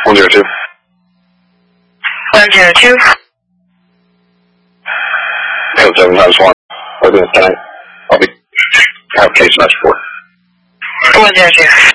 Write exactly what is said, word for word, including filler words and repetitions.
one zero two. one zero two. Hail seven times one. Within tonight. I'll be have case match four. one zero two.